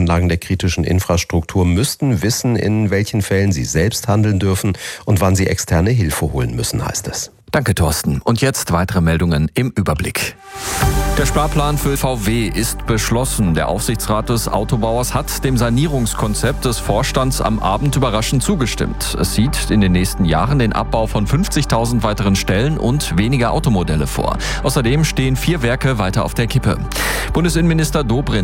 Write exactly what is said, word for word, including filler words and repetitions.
Anlagen der kritischen Infrastruktur müssten wissen, in welchen Fällen sie selbst handeln dürfen und wann sie externe Hilfe holen müssen, heißt es. Danke, Thorsten. Und jetzt weitere Meldungen im Überblick. Der Sparplan für V W ist beschlossen. Der Aufsichtsrat des Autobauers hat dem Sanierungskonzept des Vorstands am Abend überraschend zugestimmt. Es sieht in den nächsten Jahren den Abbau von fünfzigtausend weiteren Stellen und weniger Automodelle vor. Außerdem stehen vier Werke weiter auf der Kippe. Bundesinnenminister Dobrindt